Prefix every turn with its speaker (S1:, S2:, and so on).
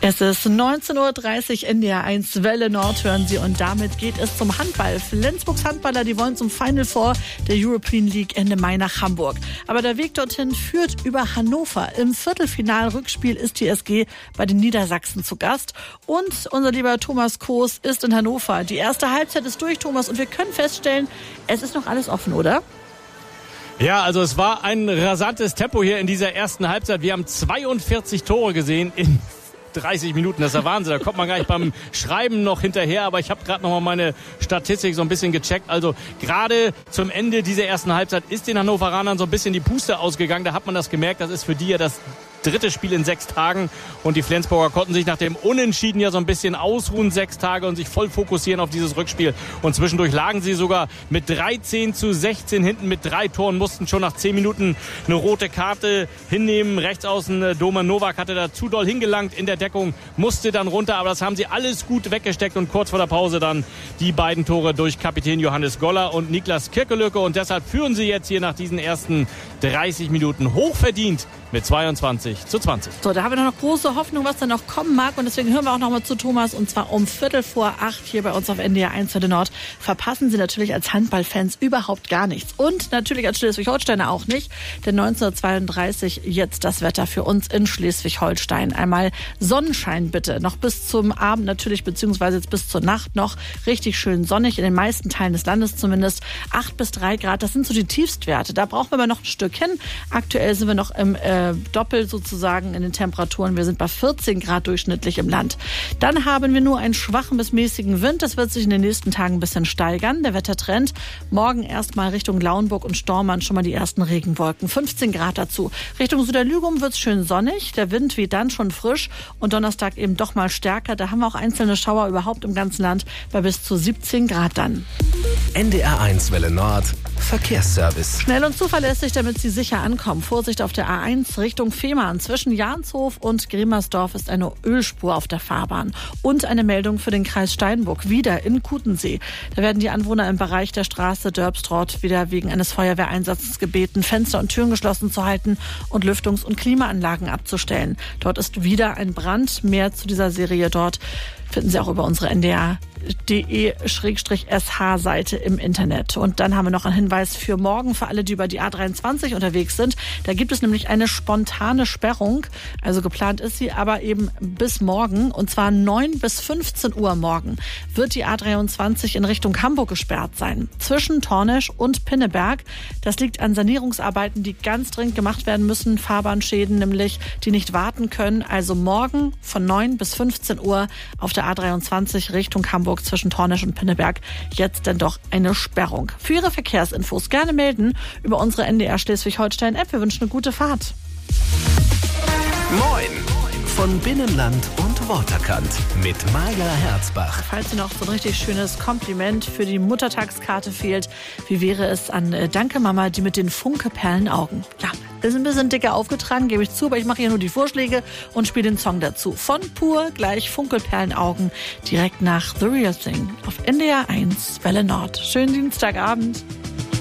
S1: Es ist 19.30 Uhr, NDR 1 Welle Nord hören Sie und damit geht es zum Handball. Flensburgs Handballer, die wollen zum Final Four der European League Ende Mai nach Hamburg. Aber der Weg dorthin führt über Hannover. Im Viertelfinal-Rückspiel ist die SG bei den Niedersachsen zu Gast. Und unser lieber Thomas Koos ist in Hannover. Die erste Halbzeit ist durch, Thomas, und wir können feststellen, es ist noch alles offen, oder?
S2: Ja, also es war ein rasantes Tempo hier in dieser ersten Halbzeit. Wir haben 42 Tore gesehen in 30 Minuten, das ist der Wahnsinn. Da kommt man gar nicht beim Schreiben noch hinterher. Aber ich habe gerade noch mal meine Statistik so ein bisschen gecheckt. Also gerade zum Ende dieser ersten Halbzeit ist den Hannoveranern so ein bisschen die Puste ausgegangen. Da hat man das gemerkt. Das ist für die ja das dritte Spiel in 6 Tagen. Und die Flensburger konnten sich nach dem Unentschieden ja so ein bisschen ausruhen, 6 Tage, und sich voll fokussieren auf dieses Rückspiel. Und zwischendurch lagen sie sogar mit 13:16 hinten mit 3 Toren, mussten schon nach 10 Minuten eine rote Karte hinnehmen. Rechtsaußen Domen Novak hatte da zu doll hingelangt in der Deckung, musste dann runter, aber das haben sie alles gut weggesteckt und kurz vor der Pause dann die beiden Tore durch Kapitän Johannes Goller und Niklas Kirkelöcke, und deshalb führen sie jetzt hier nach diesen ersten 30 Minuten hochverdient mit 22:20.
S1: So, da haben wir noch große Hoffnung, was da noch kommen mag, und deswegen hören wir auch noch mal zu Thomas, und zwar um 7:45 hier bei uns auf NDR 1 Welle Nord. Verpassen Sie natürlich als Handballfans überhaupt gar nichts und natürlich als Schleswig-Holsteiner auch nicht, denn 19:32 jetzt das Wetter für uns in Schleswig-Holstein. Einmal Sonnenschein bitte, noch bis zum Abend natürlich, beziehungsweise jetzt bis zur Nacht noch richtig schön sonnig, in den meisten Teilen des Landes zumindest. 8 bis 3 Grad, das sind so die Tiefstwerte. Da brauchen wir aber noch ein Stück hin. Aktuell sind wir noch im Doppel sozusagen in den Temperaturen. Wir sind bei 14 Grad durchschnittlich im Land. Dann haben wir nur einen schwachen bis mäßigen Wind. Das wird sich in den nächsten Tagen ein bisschen steigern. Der Wettertrend. Morgen erstmal Richtung Lauenburg und Stormann schon mal die ersten Regenwolken. 15 Grad dazu. Richtung Süderlügum wird es schön sonnig. Der Wind weht dann schon frisch und Donnerstag eben doch mal stärker. Da haben wir auch einzelne Schauer überhaupt im ganzen Land bei bis zu 17 Grad dann.
S3: NDR 1 Welle Nord Verkehrsservice.
S1: Schnell und zuverlässig, damit Sie sicher ankommen. Vorsicht auf der A1 Richtung Fehmarn. Zwischen Jahnshof und Gremersdorf ist eine Ölspur auf der Fahrbahn. Und eine Meldung für den Kreis Steinburg, wieder in Kutensee. Da werden die Anwohner im Bereich der Straße Dörpstrott wieder wegen eines Feuerwehreinsatzes gebeten, Fenster und Türen geschlossen zu halten und Lüftungs- und Klimaanlagen abzustellen. Dort ist wieder ein Brand. Mehr zu dieser Serie dort finden Sie auch über unsere ndr.de/sh-Seite im Internet. Und dann haben wir noch einen Hinweis für morgen, für alle, die über die A23 unterwegs sind. Da gibt es nämlich eine spontane Sperrung. Also geplant ist sie, aber eben bis morgen. Und zwar 9 bis 15 Uhr morgen wird die A23 in Richtung Hamburg gesperrt sein. Zwischen Tornesch und Pinneberg. Das liegt an Sanierungsarbeiten, die ganz dringend gemacht werden müssen. Fahrbahnschäden nämlich, die nicht warten können. Also morgen von 9 bis 15 Uhr auf der A23 Richtung Hamburg zwischen Tornesch und Pinneberg jetzt denn doch eine Sperrung. Für Ihre Verkehrsinfos gerne melden über unsere NDR Schleswig-Holstein-App. Wir wünschen eine gute Fahrt.
S3: Moin! Von Binnenland und Waterkant mit Maja Herzbach.
S1: Falls Ihnen noch so ein richtig schönes Kompliment für die Muttertagskarte fehlt, wie wäre es an Danke Mama, die mit den Funke-Perlen-Augen? Ja, ist ein bisschen dicker aufgetragen, gebe ich zu, aber ich mache hier nur die Vorschläge und spiele den Song dazu. Von Pur gleich Funke-Perlen-Augen direkt nach The Real Thing auf NDR 1 Welle Nord. Schönen Dienstagabend.